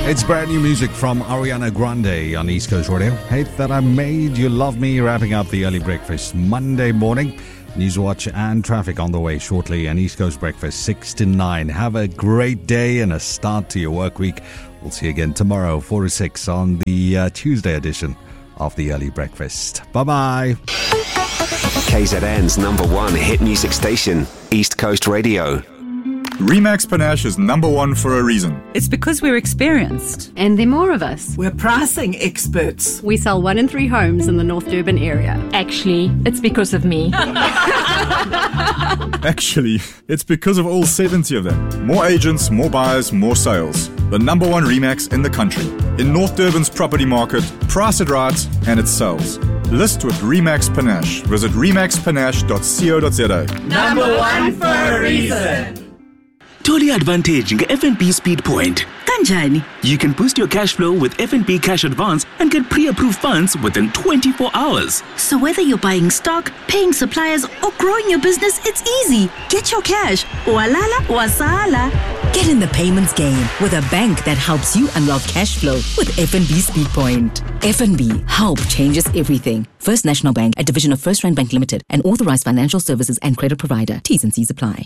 It's brand new music from Ariana Grande on East Coast Radio. Hate That I Made You Love Me, wrapping up the early breakfast Monday morning. Newswatch and traffic on the way shortly, and East Coast Breakfast 6 to 9. Have a great day and a start to your work week. We'll see you again tomorrow, 4 to 6 on the Tuesday edition of the early breakfast. Bye-bye. KZN's number one hit music station, East Coast Radio. Remax Panache is number one for a reason. It's because we're experienced. And there are more of us. We're pricing experts. We sell 1 in 3 homes in the North Durban area. Actually, it's because of me. Actually, it's because of all 70 of them. More agents, more buyers, more sales. The number one Remax in the country. In North Durban's property market, price it right and it sells. List with Remax Panache. Visit remaxpanache.co.za. Number one for a reason. Totally advantage nge-FNB Speed Point. Kanjani? You can boost your cash flow with FNB Cash Advance and get pre-approved funds within 24 hours. So whether you're buying stock, paying suppliers, or growing your business, it's easy. Get your cash. Walala, wasala. Get in the payments game with a bank that helps you unlock cash flow with FNB Speed Point. FNB, help changes everything. First National Bank, a division of First Rand Bank Limited, an authorized financial services and credit provider. T's and C's apply.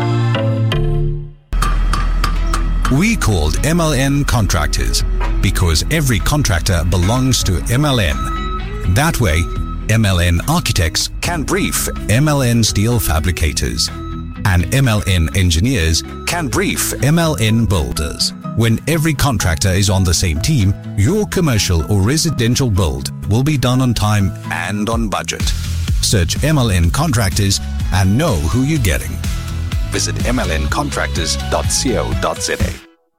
We called MLN Contractors because every contractor belongs to MLN. That way, MLN Architects can brief MLN Steel Fabricators, and MLN Engineers can brief MLN Builders. When every contractor is on the same team, your commercial or residential build will be done on time and on budget. Search MLN Contractors and know who you're getting. Visit mlncontractors.co.za.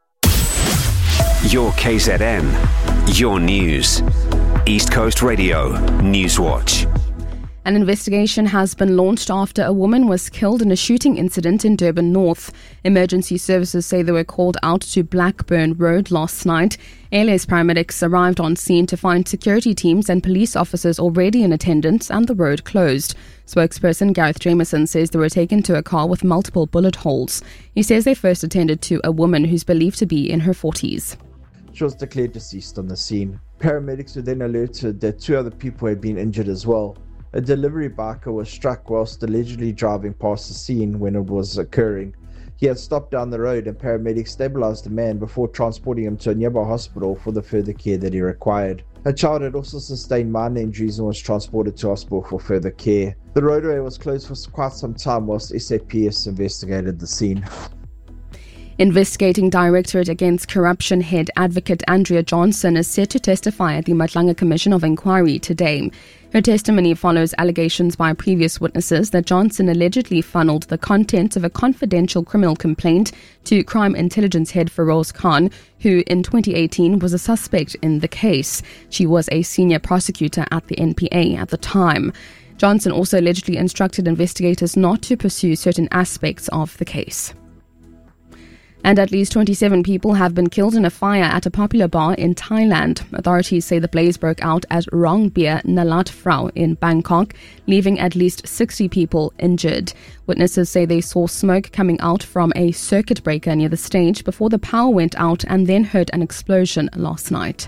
Your KZN, your news. East Coast Radio, Newswatch. An investigation has been launched after a woman was killed in a shooting incident in Durban North. Emergency services say they were called out to Blackburn Road last night. ALS paramedics arrived on scene to find security teams and police officers already in attendance and the road closed. Spokesperson Gareth Jameson says they were taken to a car with multiple bullet holes. He says they first attended to a woman who's believed to be in her 40s. She was declared deceased on the scene. Paramedics were then alerted that 2 other people had been injured as well. A delivery biker was struck whilst allegedly driving past the scene when it was occurring. He had stopped down the road and paramedics stabilized the man before transporting him to a nearby hospital for the further care that he required. A child had also sustained minor injuries and was transported to hospital for further care. The roadway was closed for quite some time whilst SAPS investigated the scene. Investigating Directorate Against Corruption head advocate Andrea Johnson is set to testify at the Matlanga Commission of Inquiry today. Her testimony follows allegations by previous witnesses that Johnson allegedly funneled the contents of a confidential criminal complaint to Crime Intelligence head Feroz Khan, who in 2018 was a suspect in the case. She was a senior prosecutor at the NPA at the time. Johnson also allegedly instructed investigators not to pursue certain aspects of the case. And at least 27 people have been killed in a fire at a popular bar in Thailand. Authorities say the blaze broke out at Rong Beer Nalat Frau in Bangkok, leaving at least 60 people injured. Witnesses say they saw smoke coming out from a circuit breaker near the stage before the power went out and then heard an explosion last night.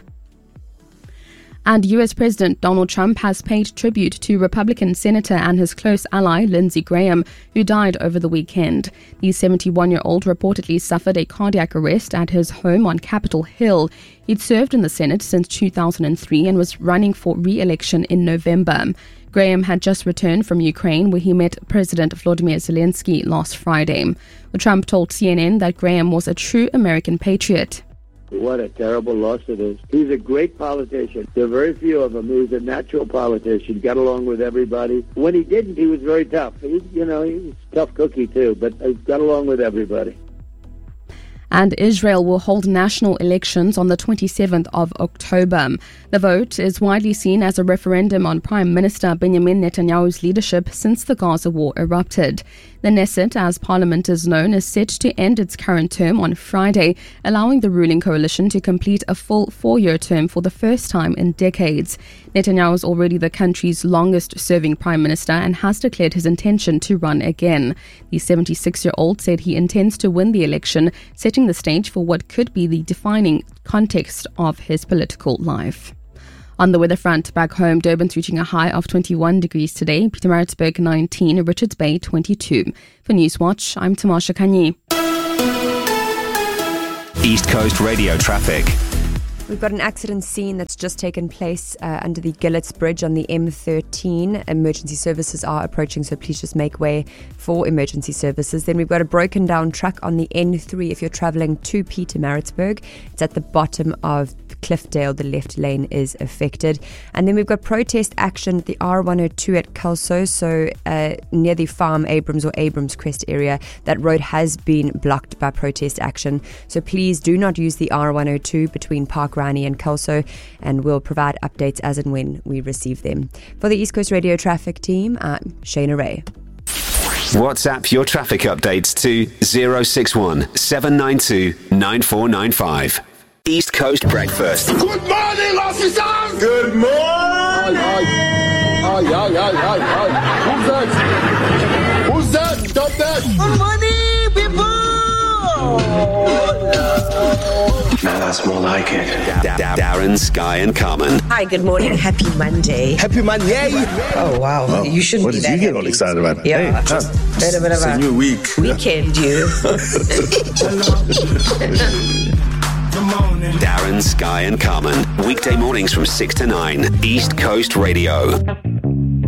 And US President Donald Trump has paid tribute to Republican Senator and his close ally Lindsey Graham, who died over the weekend. The 71-year-old reportedly suffered a cardiac arrest at his home on Capitol Hill. He'd served in the Senate since 2003 and was running for re-election in November. Graham had just returned from Ukraine, where he met President Volodymyr Zelensky last Friday. Trump told CNN that Graham was a true American patriot. What a terrible loss it is. He's a great politician. There are very few of them. He was a natural politician, got along with everybody. When he didn't, he was very tough. He was a tough cookie too, but he got along with everybody. And Israel will hold national elections on the 27th of October. The vote is widely seen as a referendum on Prime Minister Benjamin Netanyahu's leadership since the Gaza war erupted. The Knesset, as Parliament is known, is set to end its current term on Friday, allowing the ruling coalition to complete a full 4-year term for the first time in decades. Netanyahu is already the country's longest-serving Prime Minister and has declared his intention to run again. The 76-year-old said he intends to win the election, setting setting the stage for what could be the defining context of his political life. On the weather front, back home, Durban's reaching a high of 21 degrees today, Pietermaritzburg 19, Richards Bay 22. For Newswatch, I'm Tamasha Kanye. East Coast Radio traffic. We've got an accident scene that's just taken place under the Gillets Bridge on the M13. Emergency services are approaching, so please just make way for emergency services. Then we've got a broken down truck on the N3 if you're travelling to Pietermaritzburg. It's at the bottom of Cliffdale. The left lane is affected. And then we've got protest action at the R102 at Kelso, so near the Farm Abrams or Abrams Crest area. That road has been blocked by protest action. So please do not use the R102 between Park Rani and Kelso, and we'll provide updates as and when we receive them. For the East Coast Radio Traffic Team, I'm Shayna Ray. WhatsApp your traffic updates to 061 792 9495. East Coast Breakfast. Good morning, officers! Good morning! Who's that? Who's that? Stop that! Good morning, people! Now that's more like it. Darren, Sky and Carmen. Hi, good morning. Happy Monday. Happy Monday! Oh, wow. Well, you shouldn't be that What did you get happy. all excited about? Yeah. Hey, Bit of a new week. Weekend, you. Darren, Sky and Carmen. Weekday mornings from 6 to 9. East Coast Radio.